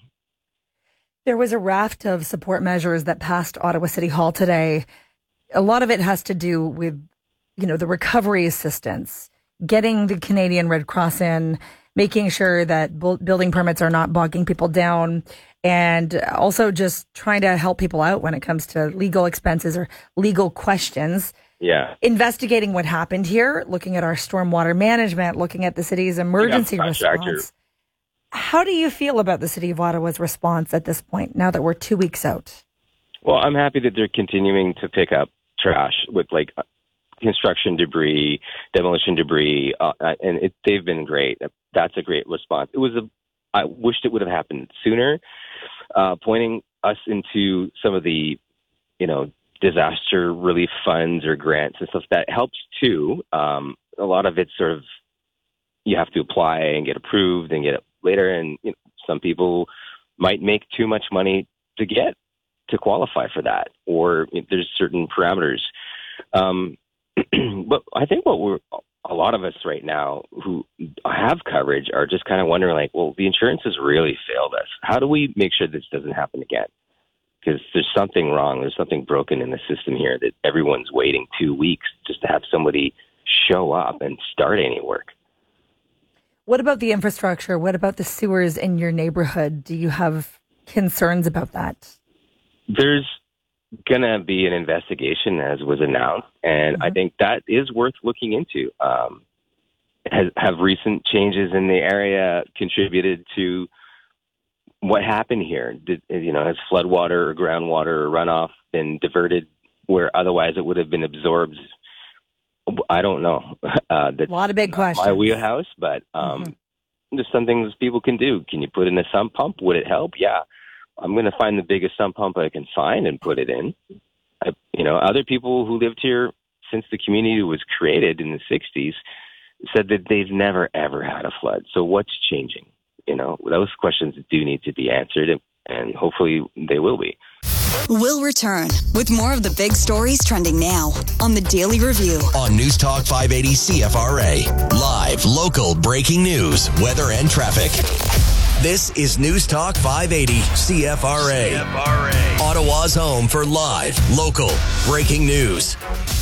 There was a raft of support measures that passed Ottawa City Hall today. A lot of it has to do with, you know, the recovery assistance, getting the Canadian Red Cross in, making sure that bu- building permits are not bogging people down, and also just trying to help people out when it comes to legal expenses or legal questions. Yeah. Investigating what happened here, looking at our stormwater management, looking at the city's emergency response. How do you feel about the City of Ottawa's response at this point, now that we're two weeks out? Well, I'm happy that they're continuing to pick up trash with like construction debris, demolition debris, uh, and it, they've been great. That's a great response. It was a, I wished it would have happened sooner, uh, pointing us into some of the, you know, disaster relief funds or grants and stuff. That helps too. Um, a lot of it's sort of, you have to apply and get approved and get it later. And you know, some people might make too much money to get to qualify for that, or you know, there's certain parameters. Um, but I think what we're, a lot of us right now who have coverage are just kind of wondering, like, well, the insurance has really failed us. How do we make sure this doesn't happen again? Because there's something wrong. There's something broken in the system here that everyone's waiting two weeks just to have somebody show up and start any work. What about the infrastructure? What about the sewers in your neighborhood? Do you have concerns about that? There's going to be an investigation, as was announced, and mm-hmm. I think that is worth looking into. Um, has, have recent changes in the area contributed to what happened here? Did, you know, has floodwater or groundwater or runoff been diverted where otherwise it would have been absorbed? I don't know. Uh, that's a lot of big questions. My wheelhouse, but um, mm-hmm. there's some things people can do. Can you put in a sump pump? Would it help? Yeah. I'm going to find the biggest sump pump I can find and put it in. I, you know, other people who lived here since the community was created in the sixties said that they've never, ever had a flood. So what's changing? You know, those questions do need to be answered, and hopefully they will be. We'll return with more of the big stories trending now on the Daily Review. On News Talk five eighty C F R A. Live, local, breaking news, weather, and traffic. This is News Talk five eighty C F R A. C F R A. Ottawa's home for live, local, breaking news.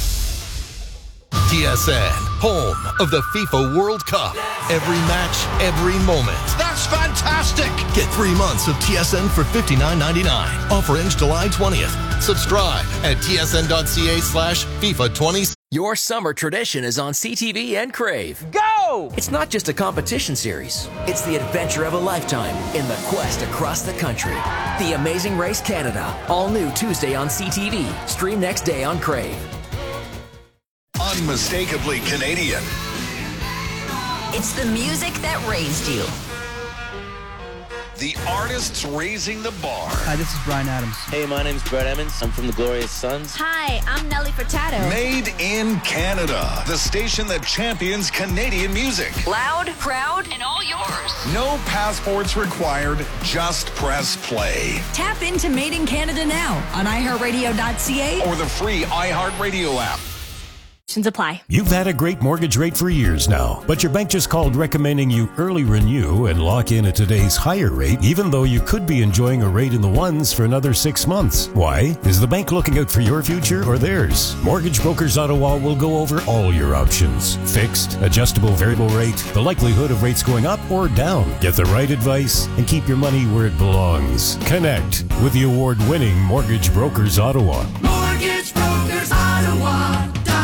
T S N, home of the FIFA World Cup. Every match, every moment. That's fantastic! Get three months of T S N for fifty-nine ninety-nine. Offer ends July twentieth. Subscribe at tsn.ca slash FIFA twenty. Your summer tradition is on C T V and Crave. Go! It's not just a competition series. It's the adventure of a lifetime in the quest across the country. The Amazing Race Canada. All new Tuesday on C T V. Stream next day on Crave. Unmistakably Canadian. It's the music that raised you. The artists raising the bar. Hi, this is Bryan Adams. Hey, my name's Brett Emmons. I'm from the Glorious Sons. Hi, I'm Nelly Furtado. Made in Canada. The station that champions Canadian music. Loud, proud, and all yours. No passports required. Just press play. Tap into Made in Canada now on i heart radio dot c a or the free iHeartRadio app. Apply. You've had a great mortgage rate for years now, but your bank just called recommending you early renew and lock in at today's higher rate, even though you could be enjoying a rate in the ones for another six months. Why? Is the bank looking out for your future or theirs? Mortgage Brokers Ottawa will go over all your options. Fixed, adjustable variable rate, the likelihood of rates going up or down. Get the right advice and keep your money where it belongs. Connect with the award-winning Mortgage Brokers Ottawa. Mortgage Brokers Ottawa.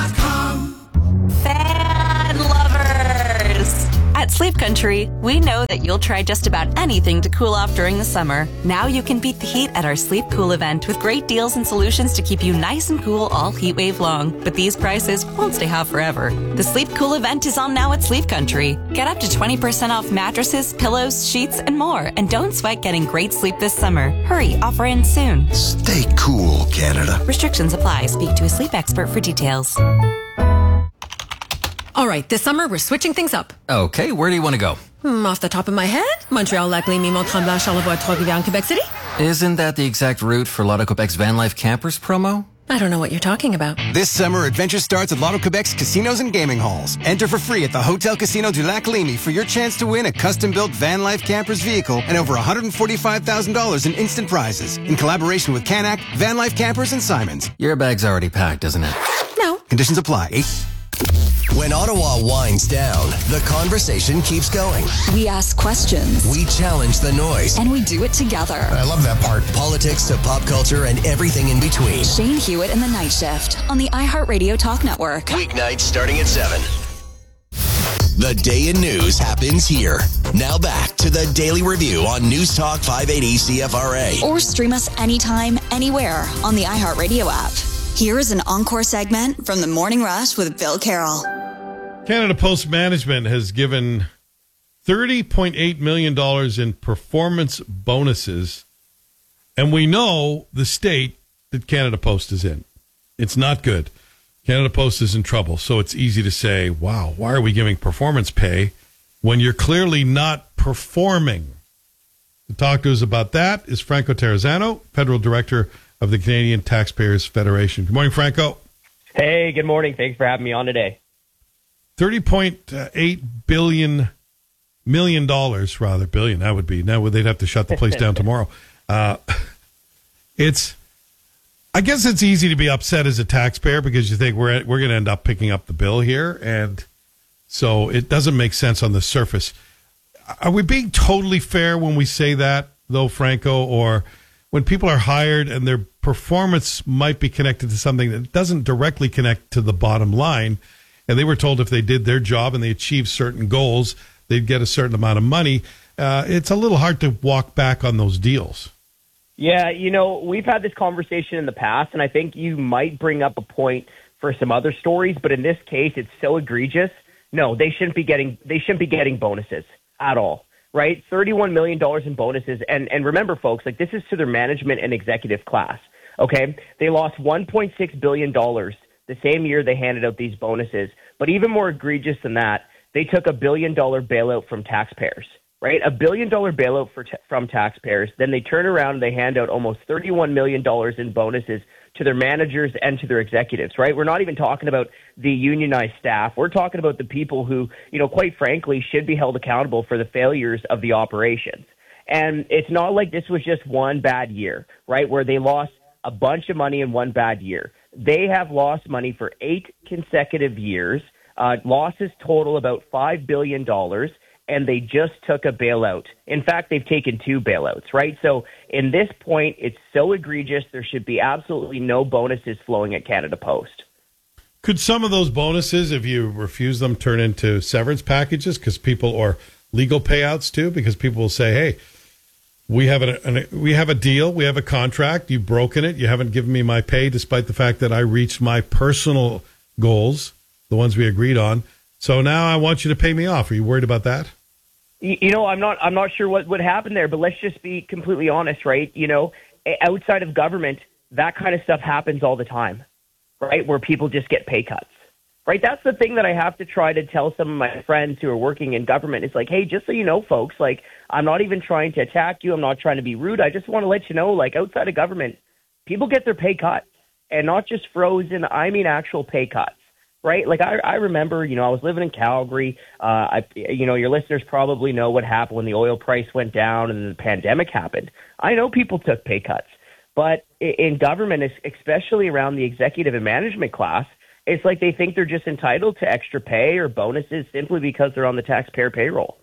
Fan lovers! At Sleep Country, we know that you'll try just about anything to cool off during the summer. Now you can beat the heat at our Sleep Cool event with great deals and solutions to keep you nice and cool all heat wave long. But these prices won't stay hot forever. The Sleep Cool event is on now at Sleep Country. Get up to twenty percent off mattresses, pillows, sheets, and more. And don't sweat getting great sleep this summer. Hurry, offer ends soon. Stay cool, Canada. Restrictions apply. Speak to a sleep expert for details. All right, this summer we're switching things up. Okay, where do you want to go? Hmm, off the top of my head, Montreal, Lac Lémy, Mont-Tremblant, Charlevoix, Trois-Rivières, Quebec City. Isn't that the exact route for Lotto Quebec's Van Life Campers promo? I don't know what you're talking about. This summer, adventure starts at Lotto Quebec's casinos and gaming halls. Enter for free at the Hotel Casino du Lac Lémy for your chance to win a custom-built Van Life Campers vehicle and over one hundred forty-five thousand dollars in instant prizes. In collaboration with Canac, Van Life Campers, and Simons. Your bag's already packed, isn't it? No. Conditions apply. Eight. When Ottawa winds down, the conversation keeps going. We ask questions. We challenge the noise. And we do it together. I love that part. Politics to pop culture and everything in between. Shane Hewitt and the Night Shift on the iHeartRadio Talk Network. Weeknights starting at seven. The day in news happens here. Now back to the Daily Review on News Talk five eighty C F R A. Or stream us anytime, anywhere on the iHeartRadio app. Here is an encore segment from the Morning Rush with Bill Carroll. Canada Post Management has given thirty point eight million dollars in performance bonuses, and we know the state that Canada Post is in. It's not good. Canada Post is in trouble, so it's easy to say, wow, why are we giving performance pay when you're clearly not performing? To talk to us about that is Franco Terrazzano, Federal Director of the Canadian Taxpayers Federation. Good morning, Franco. Hey, good morning. Thanks for having me on today. thirty point eight billion million dollars, rather billion. That would be now. They'd have to shut the place down tomorrow. Uh, it's. I guess it's easy to be upset as a taxpayer because you think we're we're going to end up picking up the bill here, and so it doesn't make sense on the surface. Are we being totally fair when we say that, though, Franco, or when people are hired and their performance might be connected to something that doesn't directly connect to the bottom line? And they were told if they did their job and they achieved certain goals, they'd get a certain amount of money. Uh, it's a little hard to walk back on those deals. Yeah, you know, we've had this conversation in the past, and I think you might bring up a point for some other stories, but in this case, it's so egregious. No, they shouldn't be getting they shouldn't be getting bonuses at all, right? thirty-one million dollars in bonuses, and and remember, folks, like this is to their management and executive class. Okay, they lost one point six billion dollars the same year they handed out these bonuses. But even more egregious than that, they took a billion dollar bailout from taxpayers, right? A billion dollar bailout for t- from taxpayers. Then they turn around and they hand out almost thirty-one million dollars in bonuses to their managers and to their executives, right? We're not even talking about the unionized staff. We're talking about the people who, you know, quite frankly, should be held accountable for the failures of the operations. And it's not like this was just one bad year, right, where they lost a bunch of money in one bad year. They have lost money for eight consecutive years. Uh, losses total about five billion dollars, and they just took a bailout. In fact, they've taken two bailouts, right? So in this point, it's so egregious, there should be absolutely no bonuses flowing at Canada Post. Could some of those bonuses, if you refuse them, turn into severance packages because people, or legal payouts too? Because people will say, hey, We have a, an, we have a deal. We have a contract. You've broken it. You haven't given me my pay, despite the fact that I reached my personal goals, the ones we agreed on. So now I want you to pay me off. Are you worried about that? You know, I'm not. I'm not sure what would happen there. But let's just be completely honest, right? You know, outside of government, that kind of stuff happens all the time, right? Where people just get pay cuts. right? That's the thing that I have to try to tell some of my friends who are working in government. It's like, hey, just so you know, folks, like, I'm not even trying to attack you. I'm not trying to be rude. I just want to let you know, like, outside of government, people get their pay cut, and not just frozen. I mean actual pay cuts, right? Like, I, I remember, you know, I was living in Calgary. Uh, I, you know, your listeners probably know what happened when the oil price went down and the pandemic happened. I know people took pay cuts. But in government, especially around the executive and management class, it's like they think they're just entitled to extra pay or bonuses simply because they're on the taxpayer payroll.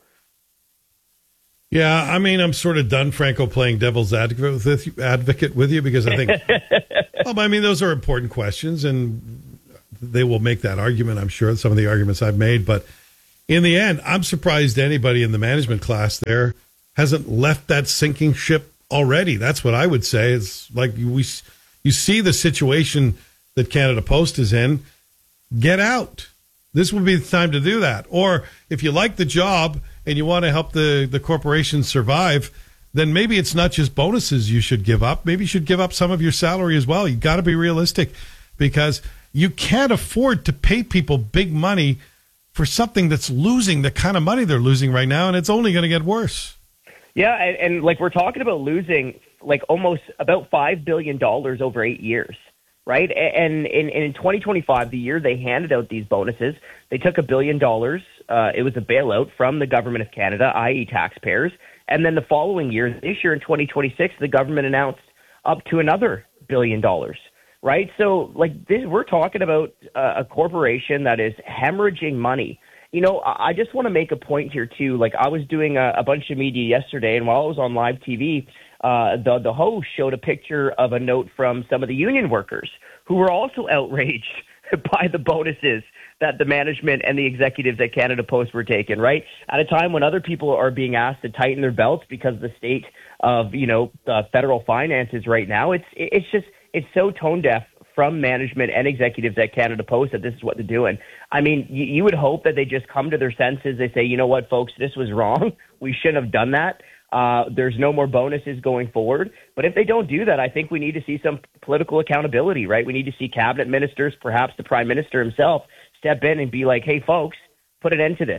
Yeah, I mean, I'm sort of done, Franco, playing devil's advocate with you, advocate with you because I think, well, I mean, those are important questions, and they will make that argument, I'm sure, some of the arguments I've made. But in the end, I'm surprised anybody in the management class there hasn't left that sinking ship already. That's what I would say. It's like we, you see the situation that Canada Post is in. Get out. This would be the time to do that. Or if you like the job and you want to help the, the corporation survive, then maybe it's not just bonuses you should give up. Maybe you should give up some of your salary as well. You got to be realistic, because you can't afford to pay people big money for something that's losing the kind of money they're losing right now, and it's only going to get worse. Yeah, and, and like we're talking about losing like almost about five billion dollars over eight years. Right. And in, in twenty twenty-five, the year they handed out these bonuses, they took a billion dollars. Uh, it was a bailout from the government of Canada, that is taxpayers. And then the following year, this year in twenty twenty-six, the government announced up to another billion dollars. Right. So like this, we're talking about uh, a corporation that is hemorrhaging money. You know, I just want to make a point here, too. Like, I was doing a, a bunch of media yesterday, and while I was on live T V, uh, the, the host showed a picture of a note from some of the union workers who were also outraged by the bonuses that the management and the executives at Canada Post were taking, right? At a time when other people are being asked to tighten their belts because of the state of, you know, uh, federal finances right now. It's, it's just, it's so tone deaf from management and executives at Canada Post that this is what they're doing. I mean, you, you would hope that they just come to their senses. They say, you know what, folks, this was wrong. We shouldn't have done that. Uh, there's no more bonuses going forward. But if they don't do that, I think we need to see some political accountability, right? We need to see cabinet ministers, perhaps the prime minister himself, step in and be like, hey, folks, put an end to this.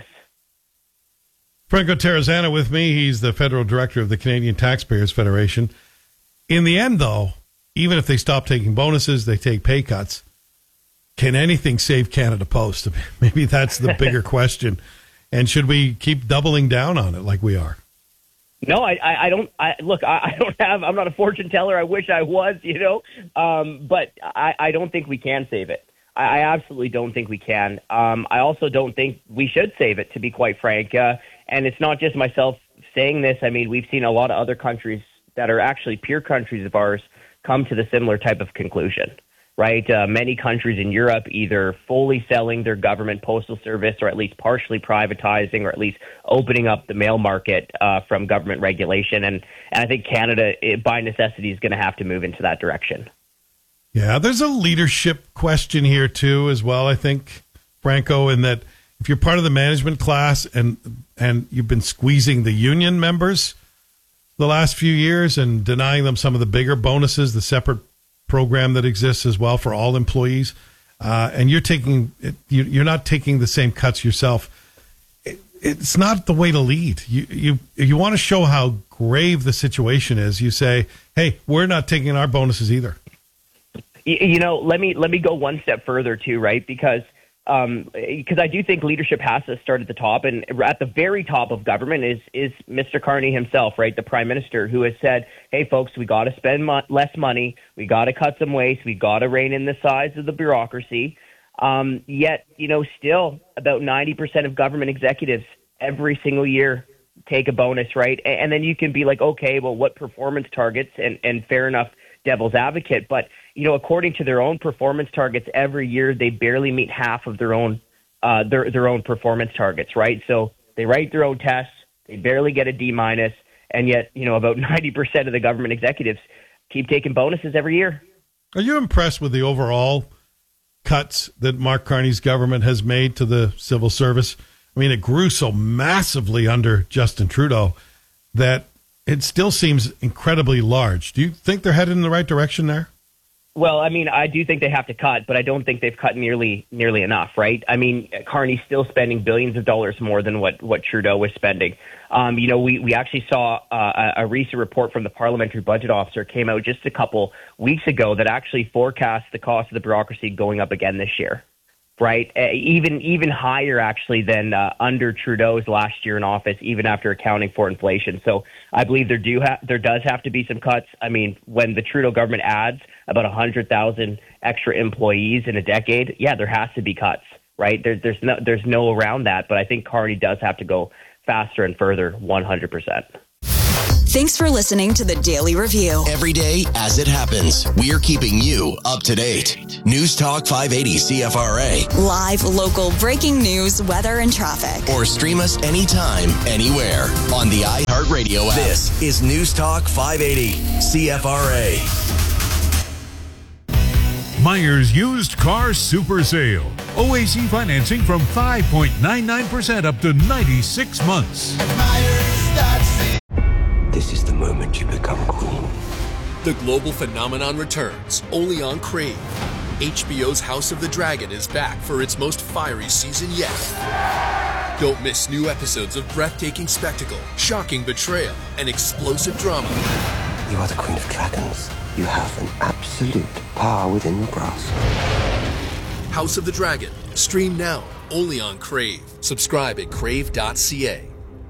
Franco Terrazzano with me. He's the federal director of the Canadian Taxpayers Federation. In the end, though, even if they stop taking bonuses, they take pay cuts. Can anything save Canada Post? Maybe that's the bigger question. And should we keep doubling down on it like we are? No, I, I, I don't. I, look, I, I don't have. I'm not a fortune teller. I wish I was, you know. Um, but I, I don't think we can save it. I, I absolutely don't think we can. Um, I also don't think we should save it, to be quite frank. Uh, and it's not just myself saying this. I mean, we've seen a lot of other countries that are actually peer countries of ours come to the similar type of conclusion, right? Uh, many countries in Europe either fully selling their government postal service or at least partially privatizing or at least opening up the mail market uh, from government regulation. And, and I think Canada, it, by necessity, is going to have to move into that direction. Yeah, there's a leadership question here, too, as well, I think, Franco, in that if you're part of the management class and and you've been squeezing the union members the last few years and denying them some of the bigger bonuses, the separate program that exists as well for all employees, uh, and you're taking it, you, you're not taking the same cuts yourself. It, it's not the way to lead. You you you want to show how grave the situation is. You say, "Hey, we're not taking our bonuses either." You, you know, let me let me go one step further too, right? Because Um, because I do think leadership has to start at the top, and at the very top of government is is Mister Carney himself, right, the Prime Minister, who has said, "Hey, folks, we got to spend mo- less money, we got to cut some waste, we got to rein in the size of the bureaucracy." Um, yet, you know, still about ninety percent of government executives every single year take a bonus, right? And, and then you can be like, okay, well, what performance targets? And and fair enough, devil's advocate, but you know, according to their own performance targets, every year they barely meet half of their own uh, their their own performance targets, right? So they write their own tests, they barely get a D minus, and yet, you know, about ninety percent of the government executives keep taking bonuses every year. Are you impressed with the overall cuts that Mark Carney's government has made to the civil service? I mean, it grew so massively under Justin Trudeau that it still seems incredibly large. Do you think they're headed in the right direction there? Well, I mean, I do think they have to cut, but I don't think they've cut nearly nearly enough, right? I mean, Carney's still spending billions of dollars more than what, what Trudeau was spending. Um, you know, we, we actually saw uh, a, a recent report from the Parliamentary Budget Officer came out just a couple weeks ago that actually forecast the cost of the bureaucracy going up again this year, right? Uh, even even higher, actually, than uh, under Trudeau's last year in office, even after accounting for inflation. So I believe there do ha- there does have to be some cuts. I mean, when the Trudeau government adds about one hundred thousand extra employees in a decade, yeah, there has to be cuts, right? There, there's no there's no around that, but I think Carney does have to go faster and further, one hundred percent. Thanks for listening to the Daily Review. Every day as it happens, we're keeping you up to date. News Talk five eighty C F R A. Live, local, breaking news, weather, and traffic. Or stream us anytime, anywhere on the iHeartRadio app. This is News Talk five eighty C F R A. Myers Used Car Super Sale. O A C financing from five point nine nine percent up to ninety-six months. This is the moment you become queen. The global phenomenon returns, only on Crave. H B O's House of the Dragon is back for its most fiery season yet. Don't miss new episodes of breathtaking spectacle, shocking betrayal, and explosive drama. You are the queen of dragons. You have an absolute power within your grasp. House of the Dragon. Stream now, only on Crave. Subscribe at crave dot c a.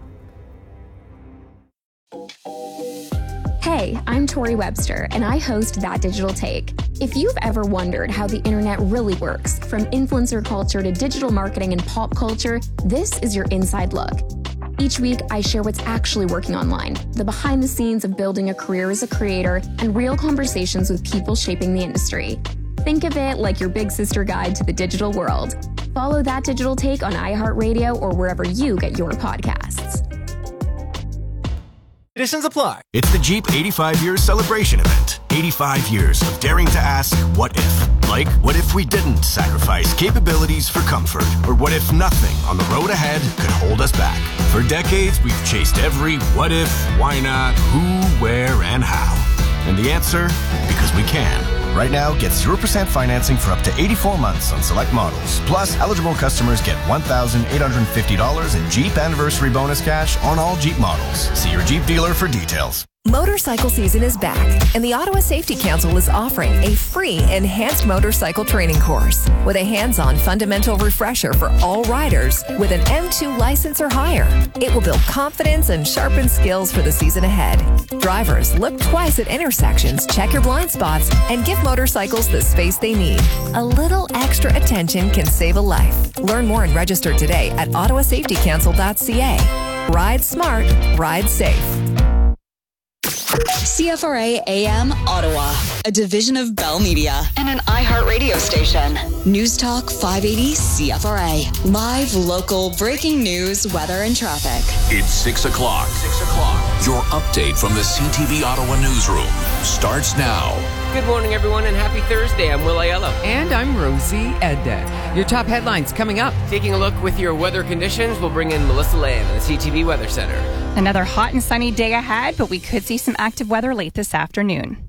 Hey, I'm Tori Webster, and I host That Digital Take. If you've ever wondered how the internet really works, from influencer culture to digital marketing and pop culture, this is your inside look. Each week, I share what's actually working online, the behind the scenes of building a career as a creator, and real conversations with people shaping the industry. Think of it like your big sister guide to the digital world. Follow That Digital Take on iHeartRadio or wherever you get your podcasts. Conditions apply. It's the Jeep eighty-five years celebration event. eighty-five years of daring to ask, what if? Like, what if we didn't sacrifice capabilities for comfort? Or what if nothing on the road ahead could hold us back? For decades, we've chased every what if, why not, who, where, and how. And the answer? Because we can. Right now, get zero percent financing for up to eighty-four months on select models. Plus, eligible customers get one thousand eight hundred fifty dollars in Jeep Anniversary Bonus cash on all Jeep models. See your Jeep dealer for details. Motorcycle season is back, and the Ottawa Safety Council is offering a free enhanced motorcycle training course with a hands-on fundamental refresher for all riders with an M two license or higher. It will build confidence and sharpen skills for the season ahead. Drivers, look twice at intersections, check your blind spots, and give motorcycles the space they need. A little extra attention can save a life. Learn more and register today at ottawa safety council dot c a. Ride smart, ride safe. C F R A A M Ottawa, a division of Bell Media and an iHeartRadio station. News Talk five eighty C F R A. Live, local, breaking news, weather, and traffic. It's six o'clock. Six o'clock. Your update from the C T V Ottawa newsroom starts now. Good morning, everyone, and happy Thursday. I'm Will Aiello. And I'm Rosie Edda. Your top headlines coming up. Taking a look with your weather conditions, we'll bring in Melissa Lamb in the C T V Weather Center. Another hot and sunny day ahead, but we could see some active weather late this afternoon.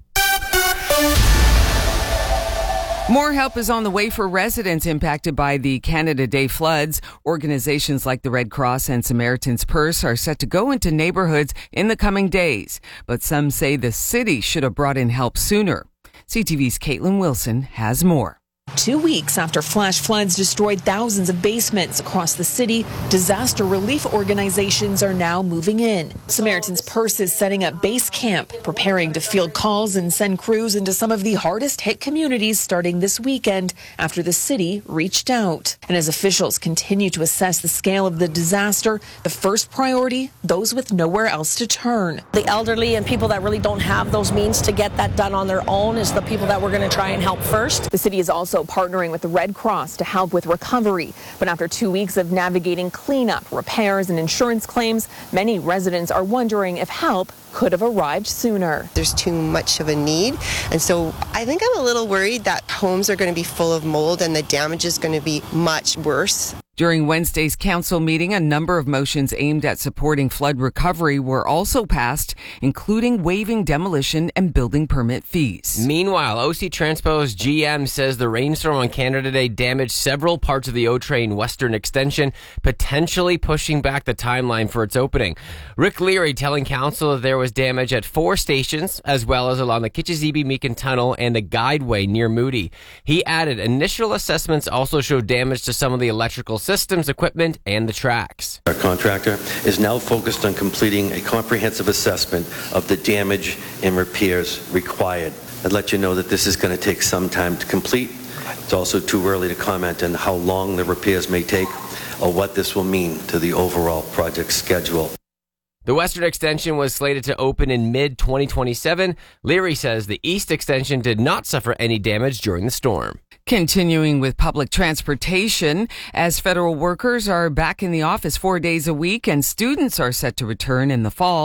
More help is on the way for residents impacted by the Canada Day floods. Organizations like the Red Cross and Samaritan's Purse are set to go into neighborhoods in the coming days, but some say the city should have brought in help sooner. C T V's Caitlin Wilson has more. Two weeks after flash floods destroyed thousands of basements across the city, disaster relief organizations are now moving in. Samaritan's Purse is setting up base camp, preparing to field calls and send crews into some of the hardest hit communities starting this weekend after the city reached out. And as officials continue to assess the scale of the disaster, the first priority, those with nowhere else to turn. The elderly and people that really don't have those means to get that done on their own is the people that we're going to try and help first. The city is also partnering with the Red Cross to help with recovery. But after two weeks of navigating cleanup, repairs, and insurance claims, many residents are wondering if help could have arrived sooner. There's too much of a need. And so I think I'm a little worried that homes are going to be full of mold and the damage is going to be much worse. During Wednesday's council meeting, a number of motions aimed at supporting flood recovery were also passed, including waiving demolition and building permit fees. Meanwhile, O C Transpo's G M says the rainstorm on Canada Day damaged several parts of the O-Train Western Extension, potentially pushing back the timeline for its opening. Rick Leary telling council that there was damage at four stations, as well as along the Kitchizebe-Meakin Tunnel and the guideway near Moody. He added initial assessments also showed damage to some of the electrical systems, equipment, and the tracks. Our contractor is now focused on completing a comprehensive assessment of the damage and repairs required. I'd let you know that this is going to take some time to complete. It's also too early to comment on how long the repairs may take or what this will mean to the overall project schedule. The Western Extension was slated to open in mid twenty twenty-seven. Leary says the East Extension did not suffer any damage during the storm. Continuing with public transportation, as federal workers are back in the office four days a week and students are set to return in the fall.